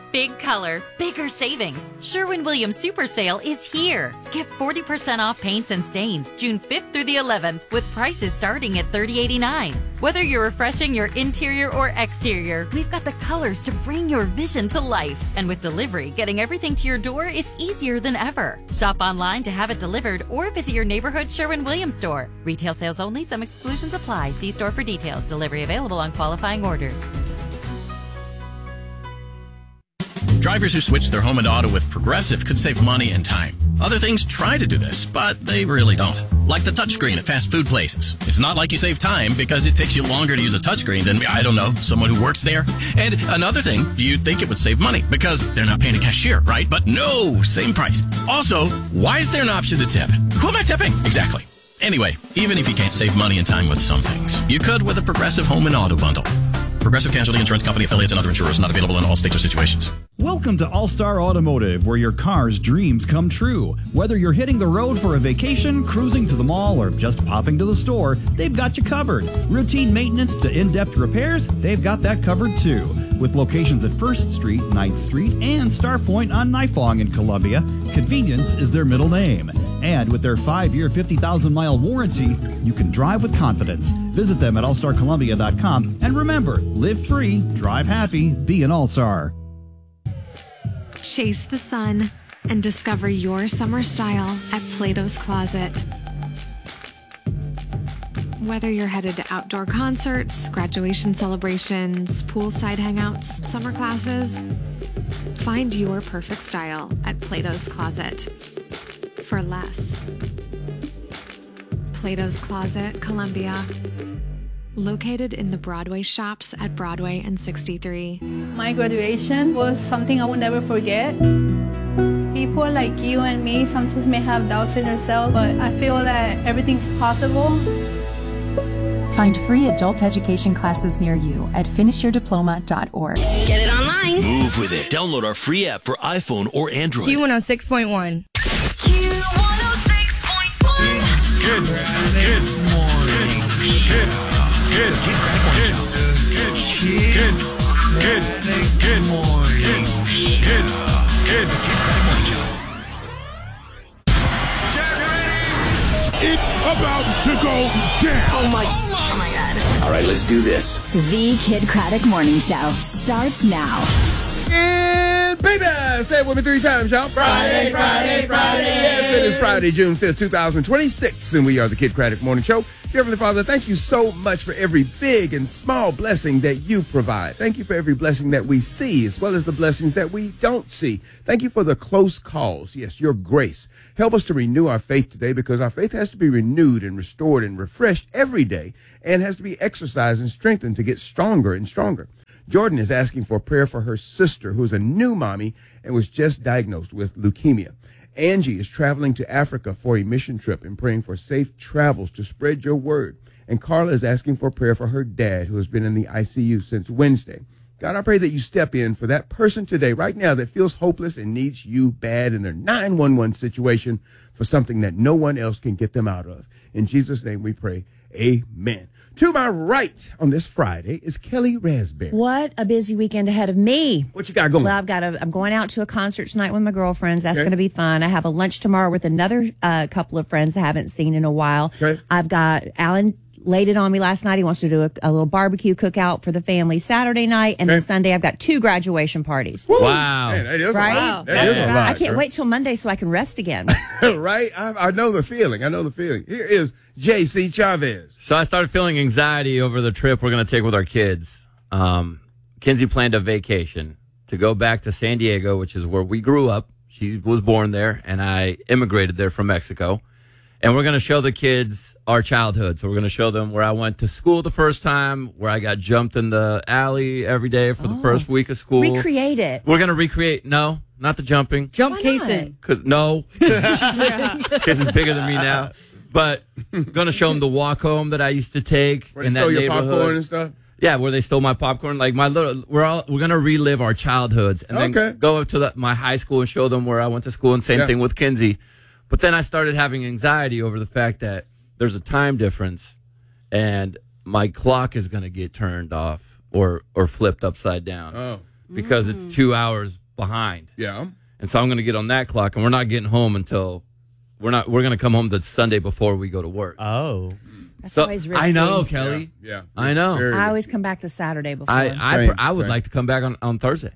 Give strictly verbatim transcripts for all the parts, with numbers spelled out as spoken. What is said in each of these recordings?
Big color, bigger savings. Sherwin-Williams Super Sale is here. Get forty percent off paints and stains June fifth through the eleventh with prices starting at thirty dollars and eighty-nine cents. Whether you're refreshing your interior or exterior, we've got the colors to bring your vision to life. And with delivery, getting everything to your door is easier than ever. Shop online to have it delivered or visit your neighborhood Sherwin-Williams store. Retail sales only. Some exclusions apply. See store for details. Delivery available on qualifying orders. Drivers who switch their home and auto with Progressive could save money and time. Other things try to do this, but they really don't. Like the touchscreen at fast food places. It's not like you save time because it takes you longer to use a touchscreen than, I don't know, someone who works there. And another thing, you'd think it would save money because they're not paying a cashier, right? But no, same price. Also, why is there an option to tip? Who am I tipping? Exactly. Anyway, even if you can't save money and time with some things, you could with a Progressive home and auto bundle. Progressive Casualty Insurance Company affiliates and other insurers not available in all states or situations. Welcome to All-Star Automotive, where your car's dreams come true. Whether you're hitting the road for a vacation, cruising to the mall, or just popping to the store, they've got you covered. Routine maintenance to in-depth repairs, they've got that covered too. With locations at First Street, ninth Street, and Star Point on Nifong in Columbia, convenience is their middle name. And with their five-year, fifty thousand mile warranty, you can drive with confidence. Visit them at all star columbia dot com. And remember, live free, drive happy, be an All-Star. Chase the sun and discover your summer style at Plato's Closet. Whether you're headed to outdoor concerts, graduation celebrations, poolside hangouts, summer classes, find your perfect style at Plato's Closet for less. Plato's Closet, Columbia. Located in the Broadway shops at Broadway and sixty-three. My graduation was something I will never forget. People like you and me sometimes may have doubts in yourself, but I feel that everything's possible. Find free adult education classes near you at finish your diploma dot org. Get it online. Move with it. Download our free app for iPhone or Android. Q one oh six point one. Q one oh six point one. Good, good morning. Good, good, good, good, good, good, good morning. Good, good, good morning. It's about to go down. Oh my, oh my God. All right, let's do this. The Kid Craddock Morning Show starts now. And baby, say it with me three times, y'all. Friday, Friday, Friday. Yes, it is Friday, June fifth, twenty twenty-six, and we are the Kid Craddock Morning Show. Dear Heavenly Father, thank you so much for every big and small blessing that you provide. Thank you for every blessing that we see, as well as the blessings that we don't see. Thank you for the close calls. Yes, your grace. Help us to renew our faith today, because our faith has to be renewed and restored and refreshed every day, and has to be exercised and strengthened to get stronger and stronger. Jordan is asking for prayer for her sister, who is a new mommy and was just diagnosed with leukemia. Angie is traveling to Africa for a mission trip and praying for safe travels to spread your word. And Carla is asking for prayer for her dad, who has been in the I C U since Wednesday. God, I pray that you step in for that person today, right now, that feels hopeless and needs you bad in their nine one one situation for something that no one else can get them out of. In Jesus' name we pray. Amen. To my right on this Friday is Kelly Raspberry. What a busy weekend ahead of me. What you got going? Well, I've got a, I'm going out to a concert tonight with my girlfriends. That's Okay. going to be fun. I have a lunch tomorrow with another uh, couple of friends I haven't seen in a while. Okay. I've got Alan laid it on me last night. He wants to do a, a little barbecue cookout for the family Saturday night. And then Okay. Sunday, I've got two graduation parties. Woo. Wow. Man, that is Right? a lot. That is a lot. I can't girl. wait till Monday so I can rest again. Right? I, I know the feeling. I know the feeling. Here is J C Chavez. So I started feeling anxiety over the trip we're going to take with our kids. Um, Kinsey planned a vacation to go back to San Diego, which is where we grew up. She was born there, and I immigrated there from Mexico. And we're going to show the kids our childhood. So we're going to show them where I went to school the first time, where I got jumped in the alley every day for Oh. the first week of school. Recreate it. We're going to recreate. No, not the jumping. Jump Why casing. Cause no, Casey's bigger than me now. But I'm going to show them the walk home that I used to take Where in they that stole your neighborhood. popcorn and stuff? Yeah, where they stole my popcorn. Like my little, we're all we're gonna relive our childhoods and then Okay. go up to the, my high school and show them where I went to school. And same Yeah. thing with Kinsey. But then I started having anxiety over the fact that there's a time difference, and my clock is gonna get turned off or or flipped upside down. Oh. because mm. it's two hours behind. Yeah. And so I'm going to get on that clock, and we're not getting home until we're not. We're going to come home the Sunday before we go to work. Oh, that's so, always risky. I know, Kelly. Yeah, yeah. I know. I always come back the Saturday before. I I, Right, I would right. like to come back on, on Thursday.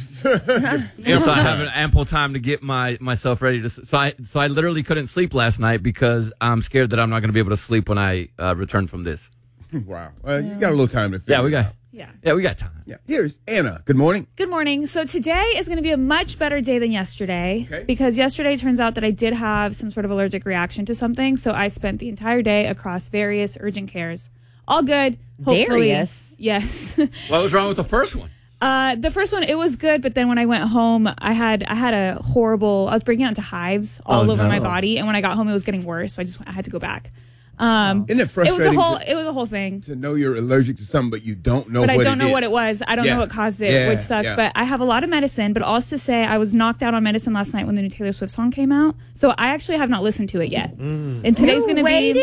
If I have an ample time to get my myself ready to. So I so I literally couldn't sleep last night because I'm scared that I'm not going to be able to sleep when I uh, return from this. Wow. Well, you got a little time to Yeah, we got. out. Yeah. Yeah, we got time. Yeah. Here's Anna. Good morning. Good morning. So today is going to be a much better day than yesterday Okay. because yesterday turns out that I did have some sort of allergic reaction to something. So I spent the entire day across various urgent cares. All good. Hopefully. Various? Yes. What was wrong with the first one? Uh, the first one, it was good, but then when I went home, I had I had a horrible. I was breaking out into hives all Oh, over no. my body, and when I got home, it was getting worse. So I just I had to go back. Um, Isn't it it was frustrating a whole. to- It was a whole thing. To know you're allergic to something, but you don't know But what I don't it know is. what it was. I don't Yeah. know what caused it, Yeah, which sucks. yeah. But I have a lot of medicine. But also to say, I was knocked out on medicine last night when the new Taylor Swift song came out. So I actually have not listened to it yet. Mm. And today's You're going to be. waiting?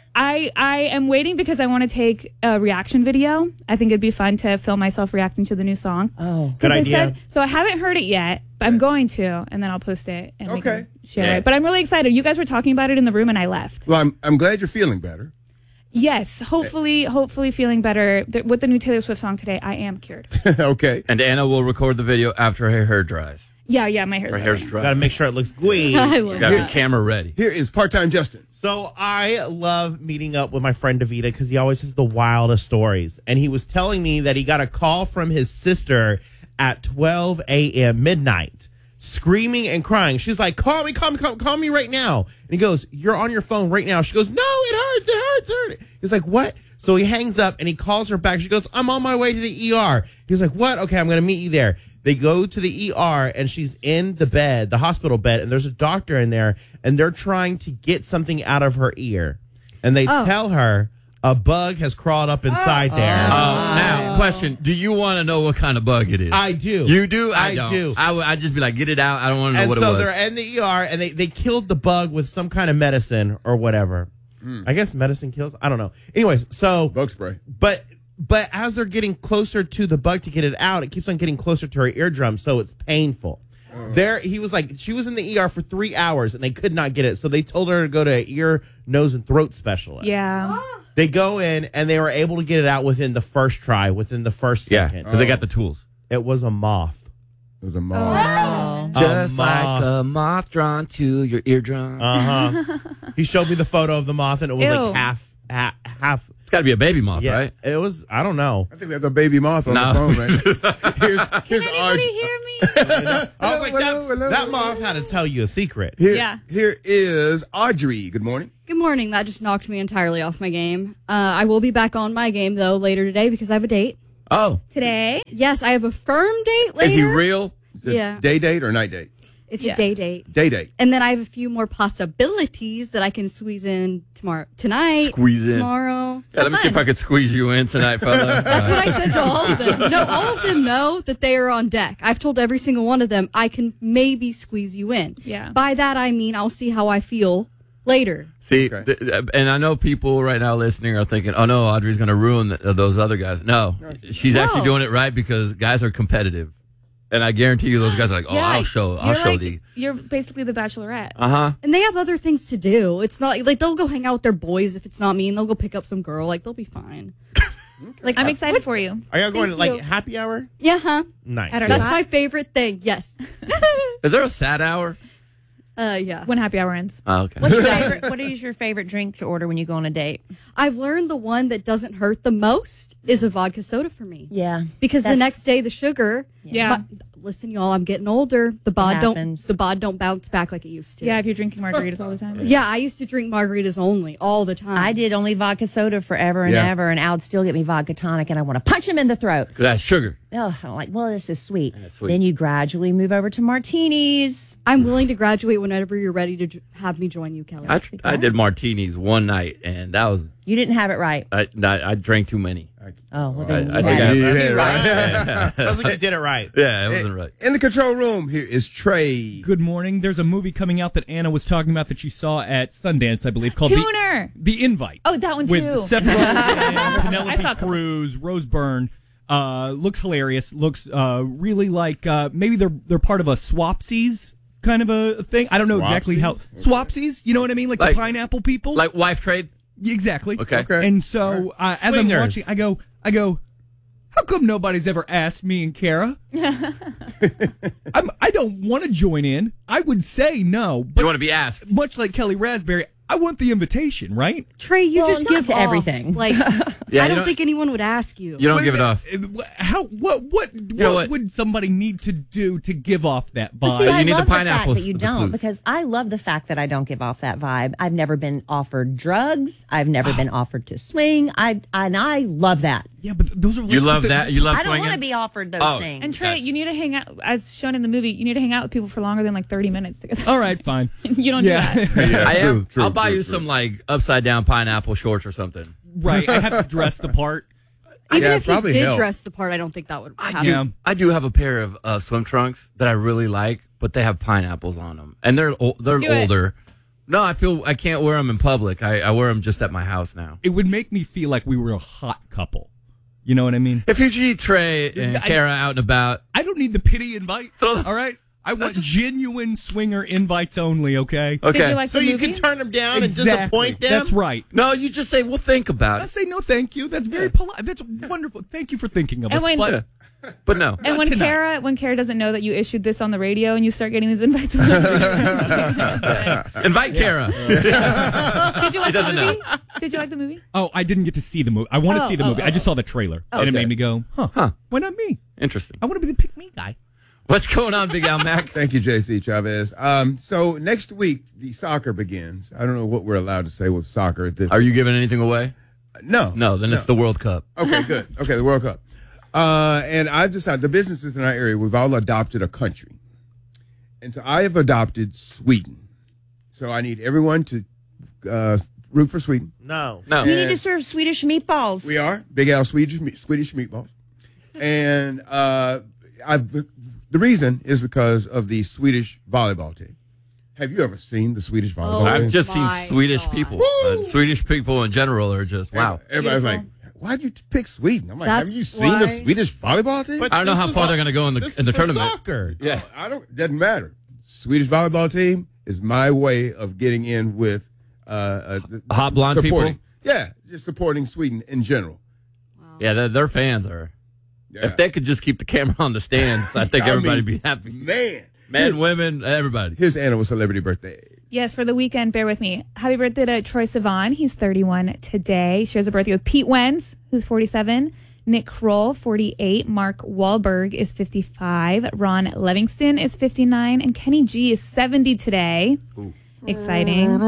I I am waiting because I want to take a reaction video. I think it'd be fun to film myself reacting to the new song. Oh, good I idea. Said, so I haven't heard it yet, but I'm going to, and then I'll post it and we Okay. can share Yeah. it. But I'm really excited. You guys were talking about it in the room, and I left. Well, I'm, I'm glad you're feeling better. Yes, hopefully, hopefully feeling better Th- with the new Taylor Swift song today. I am cured. Okay. And Anna will record the video after her hair dries. Yeah, yeah, my hair's Her ready. hair's dry. Got to make sure it looks good. I love Got that. the camera ready. Here is part-time Justin. So I love meeting up with my friend Davida because he always has the wildest stories. And he was telling me that he got a call from his sister at twelve a.m. midnight, screaming and crying. She's like, call me, call me, call, call me right now. And he goes, you're on your phone right now. She goes, no, it hurts, it hurts, it hurts. He's like, what? So he hangs up and he calls her back. She goes, I'm on my way to the E R. He's like, what? Okay, I'm going to meet you there. They go to the E R and she's in the bed, the hospital bed, and there's a doctor in there and they're trying to get something out of her ear. And they Oh. tell her a bug has crawled up inside there. Oh, now, question. Do you want to know what kind of bug it is? I do. You do? I, I don't. do. I would I'd just be like, get it out. I don't want to know And what so it was. they're in the E R and they, they killed the bug with some kind of medicine or whatever. I guess medicine kills. I don't know. Anyways, so Bug spray. But but as they're getting closer to the bug to get it out, it keeps on getting closer to her eardrum, so it's painful. There, he was like, she was in the E R for three hours and they could not get it, so they told her to go to an ear, nose, and throat specialist. Yeah. They go in and they were able to get it out within the first try, within the first yeah, second. because they got the tools. It was a moth. It was a moth. Just A moth. like a moth drawn to your eardrum. Uh huh. He showed me the photo of the moth and it was Ew. like half, half, half. It's got to be a baby moth, Yeah, right? it was. I don't know. I think we have the baby moth on No. the phone, right? here's here's Can our. anybody hear me? I was like, Hello, that, hello, that hello. moth had to tell you a secret. Here, Yeah. Here is Audrey. Good morning. Good morning. That just knocked me entirely off my game. Uh, I will be back on my game, though, later today because I have a date. Oh. Today? Yes, I have a firm date later. Is he real? Is it Yeah. day date or night date? It's Yeah. a day date. Day date. And then I have a few more possibilities that I can squeeze in tomorrow, tonight, Squeeze in. tomorrow. Yeah, let me see if I could squeeze you in tonight, fella. That's what I said to all of them. No, all of them know that they are on deck. I've told every single one of them I can maybe squeeze you in. Yeah. By that I mean I'll see how I feel later. See, Okay. th- and I know people right now listening are thinking, "Oh no, Audrey's going to ruin th those other guys." No, she's No. actually doing it right because guys are competitive, and I guarantee you, those guys are like, "Oh, Yeah, I'll show, I'll you're show like- the." You're basically the Bachelorette. Uh huh. And they have other things to do. It's not like they'll go hang out with their boys if it's not me, and they'll go pick up some girl. Like they'll be fine. Like I'm excited for you. Are y'all going to Thank like you. happy hour? Yeah, huh? Nice. At our That's top, my favorite thing. Yes. Is there a sad hour? Uh, yeah. when happy hour ends. Oh, okay. What's your favorite? What is your favorite drink to order when you go on a date? I've learned the one that doesn't hurt the most is a vodka soda for me. Yeah, Because the That's- next day the sugar. Yeah. my- listen, y'all, I'm getting older. The bod don't happens. the bod don't bounce back like it used to. Yeah, if you're drinking margaritas all the time. Yeah, I used to drink margaritas only all the time. I did only vodka soda forever and Yeah. ever, and Al'd still get me vodka tonic, and I want to punch him in the throat. That's sugar. Oh, I'm like, well, this is sweet. Yeah, sweet. Then you gradually move over to martinis. I'm willing to graduate whenever you're ready to j- have me join you, Kelly. I, I did martinis one night, and that was You didn't have it right. I. I, I drank too many. Oh, well, I, then I you think had I, it. You did, right? yeah, Sounds like you did it right. yeah, it wasn't right. In the control room, here is Trey. Good morning. There's a movie coming out that Anna was talking about that she saw at Sundance, I believe, called Tuner. The, the Invite. Oh, that one With too. Seth Rogen, I Penelope saw a couple. Cruz, Rose Byrne. Uh, looks hilarious. Looks uh, really like uh, maybe they're they're part of a Swapsies kind of a thing. I don't know exactly how Swapsies. You know what I mean? Like, Like- the pineapple people. Like wife trade? Exactly. Okay. Okay. And so uh, as I'm Swingers. watching, I go, I go. How come nobody's ever asked me and Kara? I'm, I don't want to join in. I would say no, but You want to be asked. much like Kelly Raspberry, I want the invitation, right? Trey, you Well, just not give to off. everything. Like, Yeah, I you don't don't- think anyone would ask you. You don't give it off. Uh, How? What? What? What, know what? would somebody need to do to give off that But vibe? see, you I need the love the, fact pineapples, that you the don't clues. because I love the fact that I don't give off that vibe. I've never been offered drugs. I've never been offered to swing. I and I love that. Yeah, but those are You love that? You love I don't swinging? want to be offered those Oh. things. And Trey, you need to hang out, as shown in the movie, you need to hang out with people for longer than like thirty minutes together. All right, fine. You don't Yeah. do that. Yeah, I true, am. true, I'll buy true, you true. some like upside down pineapple shorts or something. Right. I have to dress the part. Even Yeah, if you probably did help. dress the part, I don't think that would I happen. do, Yeah. I do have a pair of uh, swim trunks that I really like, but they have pineapples on them, and they're o- they're Do it. older. No, I feel I can't wear them in public. I, I wear them just at my house now. It would make me feel like we were a hot couple. You know what I mean? If you see Trey and I- Kara out and about, I don't need the pity invite. Throw the- All right. I want genuine swinger invites only. Okay. Did okay. you like So the you movie? can turn them down Exactly. and disappoint them? That's right. no, you just say we'll think about I it. say no, thank you. That's very polite. That's wonderful. Thank you for thinking of And us. when- but But no, And when tonight. Kara, when Kara doesn't know that you issued this on the radio and you start getting these invites, did invite Kara. you like the doesn't know. movie? Did you like the movie? oh, I didn't get to see the movie. I want to Oh, see the oh, movie. oh, I just oh. saw the trailer, Oh, and it okay. made me go, huh? Huh. Why not me? Interesting. I want to be the pick me guy. What's going on, Big Al Mac? Thank you, J C Chavez. Um, so next week the soccer begins. I don't know what we're allowed to say with soccer. The- Are you giving anything away? no, No, then it's the World Cup. Okay, good. Okay, the World Cup. Uh, and I've decided the businesses in our area, we've all adopted a country. And so I have adopted Sweden. So I need everyone to uh, root for Sweden. No. No. You need to serve Swedish meatballs. We are. Big Al Swedish, meat- Swedish meatballs. And uh, I've, the reason is because of the Swedish volleyball team. Have you ever seen the Swedish volleyball Oh, team? I've just seen my Swedish God. people. Uh, Swedish people in general are just wow. Everybody's like, why'd you pick Sweden? I'm like, That's have you seen why- the Swedish volleyball team? But I don't know this how is far a- they're going to go in the this in the is for tournament. soccer. Yeah. I don't. Doesn't matter. Swedish volleyball team is my way of getting in with uh, uh the- Hot blonde supporting- people? Yeah, just supporting Sweden in general. Yeah, their, their fans are. Yeah. If they could just keep the camera on the stands, I think I everybody'd mean, be happy. Man, Men, women, everybody. here's Anna with celebrity birthday. Yes, for the weekend, bear with me. Happy birthday to Troy Sivan. He's thirty-one today. Shares a birthday with Pete Wentz, who's forty-seven. Nick Kroll, forty-eight. Mark Wahlberg is fifty-five. Ron Livingston is fifty-nine. And Kenny G is seventy today. Ooh. Exciting.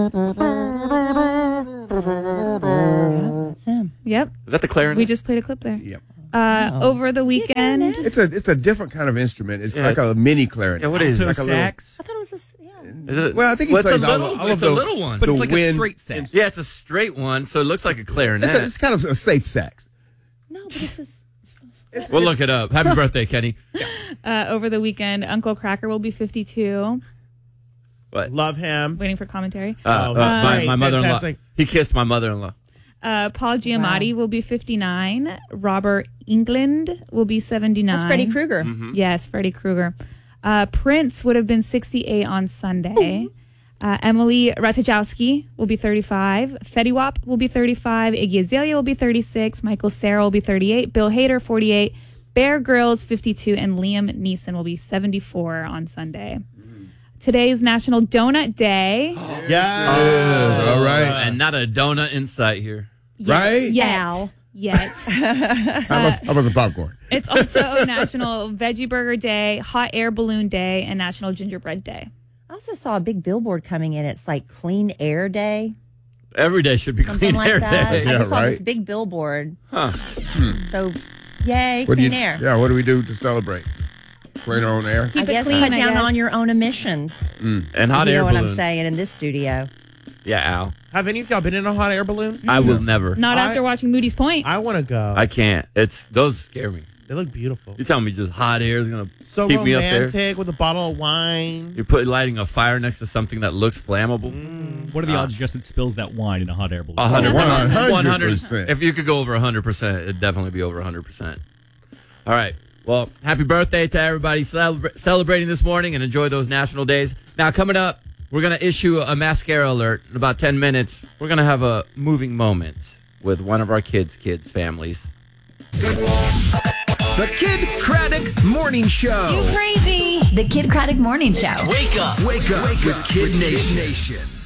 Yep. Is that the clarinet? We just played a clip there. Yep. Uh, Over the weekend. It's a it's a different kind of instrument. It's Yeah. like a mini clarinet. Yeah, what is it? Like a little- sax. I thought it was a, yeah. Is it, Well, I think he well, it's plays a all- little, all of it's the- a little one. But The it's like wind- a straight sax. Yeah, it's a straight one, so it looks like a clarinet. It's, a, it's kind of a safe sax. No, but it's just. We'll look it up. Happy birthday, Kenny. Uh, over the weekend, Uncle Cracker will be fifty-two. What? Love him. Waiting for commentary. Uh, uh, my, great. my mother-in-law. Fantastic. He kissed my mother-in-law. Uh, Paul Giamatti will be fifty-nine. Robert England will be seventy-nine. That's Freddy Krueger. Mm-hmm. Yes, Freddy Krueger. Uh, Prince would have been sixty-eight on Sunday. Uh, Emily Ratajkowski will be thirty-five. Fetty Wap will be thirty-five. Iggy Azalea will be thirty-six. Michael Cera will be thirty-eight. Bill Hader, forty-eight. Bear Grylls, fifty-two. And Liam Neeson will be seventy-four on Sunday. Today's National Donut Day. Yeah. all right. And not a donut in sight here. Right? Yet. Ow. Yet. How was, how was the popcorn? It's also National Veggie Burger Day, Hot Air Balloon Day, and National Gingerbread Day. I also saw a big billboard coming in. It's like Clean Air Day. Every day should be Something clean like air that. day. I Yeah, just saw this right. big billboard. Huh. So, yay, What do clean you, air. Yeah, what do we do to celebrate? Clean our own air? Keep I it guess clean, cut I down guess. on your own emissions. And hot you air know what balloons. I'm saying in this studio. Yeah, Al. Have any of y'all been in a hot air balloon? I will never. Not I- after watching Moody's Point. I want to go. I can't. It's those scare me. They look beautiful. You telling me just hot air is going to So keep me up there? romantic with a bottle of wine. You're putting lighting a fire next to something that looks flammable. Mm. What are the Uh, odds Justin spills that wine in a hot air balloon? A hundred percent. One hundred percent. If you could go over a hundred percent, it'd definitely be over a hundred percent. All right. Well, happy birthday to everybody celebra- celebrating this morning, and enjoy those national days. Now, coming up, we're gonna issue a mascara alert in about ten minutes. We're gonna have a moving moment with one of our kids' kids' families. The Kid Craddock Morning Show. You crazy? The Kid Craddock Morning Show. Wake up. Wake up with Kid Nation.